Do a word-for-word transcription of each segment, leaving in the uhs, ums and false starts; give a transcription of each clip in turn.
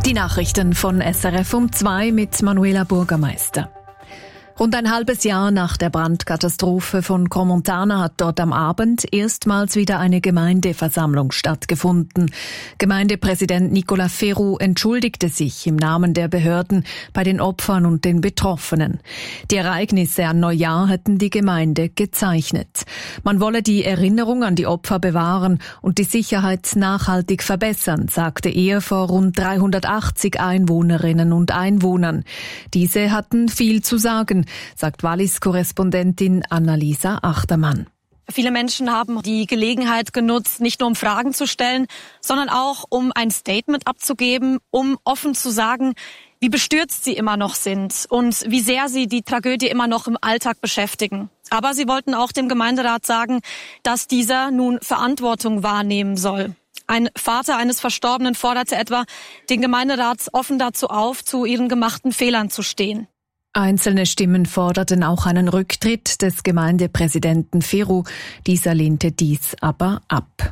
Die Nachrichten von S R F um zwei mit Manuela Bürgermeister. Rund ein halbes Jahr nach der Brandkatastrophe von Crans-Montana hat dort am Abend erstmals wieder eine Gemeindeversammlung stattgefunden. Gemeindepräsident Nicolas Ferrou entschuldigte sich im Namen der Behörden bei den Opfern und den Betroffenen. Die Ereignisse an Neujahr hätten die Gemeinde gezeichnet. Man wolle die Erinnerung an die Opfer bewahren und die Sicherheit nachhaltig verbessern, sagte er vor rund dreihundertachtzig Einwohnerinnen und Einwohnern. Diese hatten viel zu sagen, sagt Wallis-Korrespondentin Annalisa Achtermann. Viele Menschen haben die Gelegenheit genutzt, nicht nur um Fragen zu stellen, sondern auch um ein Statement abzugeben, um offen zu sagen, wie bestürzt sie immer noch sind und wie sehr sie die Tragödie immer noch im Alltag beschäftigen. Aber sie wollten auch dem Gemeinderat sagen, dass dieser nun Verantwortung wahrnehmen soll. Ein Vater eines Verstorbenen forderte etwa den Gemeinderat offen dazu auf, zu ihren gemachten Fehlern zu stehen. Einzelne Stimmen forderten auch einen Rücktritt des Gemeindepräsidenten Ferrou. Dieser lehnte dies aber ab.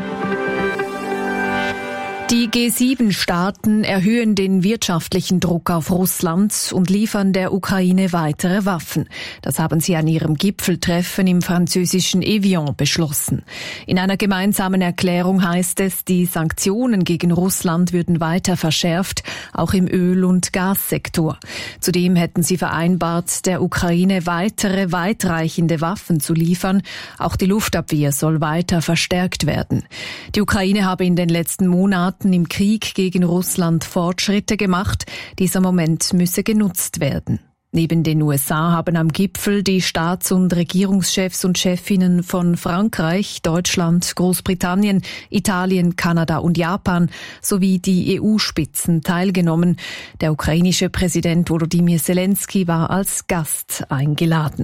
Die G sieben Staaten erhöhen den wirtschaftlichen Druck auf Russland und liefern der Ukraine weitere Waffen. Das haben sie an ihrem Gipfeltreffen im französischen Evian beschlossen. In einer gemeinsamen Erklärung heißt es, die Sanktionen gegen Russland würden weiter verschärft, auch im Öl- und Gassektor. Zudem hätten sie vereinbart, der Ukraine weitere weitreichende Waffen zu liefern. Auch die Luftabwehr soll weiter verstärkt werden. Die Ukraine habe in den letzten Monaten im Krieg gegen Russland Fortschritte gemacht. Dieser Moment müsse genutzt werden. Neben den U S A haben am Gipfel die Staats- und Regierungschefs und Chefinnen von Frankreich, Deutschland, Großbritannien, Italien, Kanada und Japan sowie die E U-Spitzen teilgenommen. Der ukrainische Präsident Volodymyr Zelensky war als Gast eingeladen.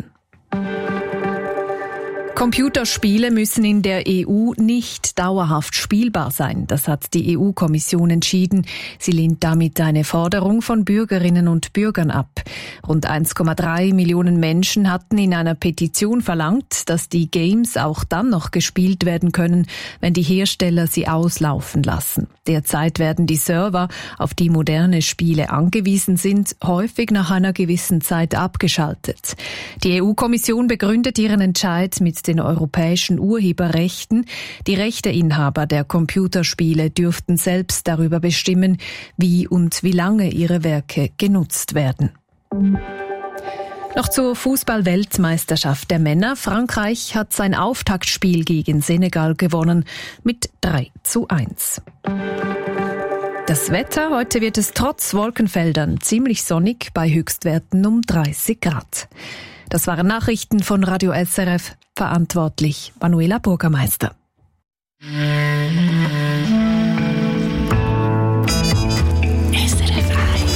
Computerspiele müssen in der E U nicht dauerhaft spielbar sein. Das hat die E U-Kommission entschieden. Sie lehnt damit eine Forderung von Bürgerinnen und Bürgern ab. Rund eins Komma drei Millionen Menschen hatten in einer Petition verlangt, dass die Games auch dann noch gespielt werden können, wenn die Hersteller sie auslaufen lassen. Derzeit werden die Server, auf die moderne Spiele angewiesen sind, häufig nach einer gewissen Zeit abgeschaltet. Die E U-Kommission begründet ihren Entscheid mit den europäischen Urheberrechten. Die Rechteinhaber der Computerspiele dürften selbst darüber bestimmen, wie und wie lange ihre Werke genutzt werden. Noch zur Fußball-Weltmeisterschaft der Männer. Frankreich hat sein Auftaktspiel gegen Senegal gewonnen mit drei zu eins. Das Wetter, heute wird es trotz Wolkenfeldern ziemlich sonnig bei Höchstwerten um dreißig Grad. Das waren Nachrichten von Radio S R F, verantwortlich Manuela Bürgermeister.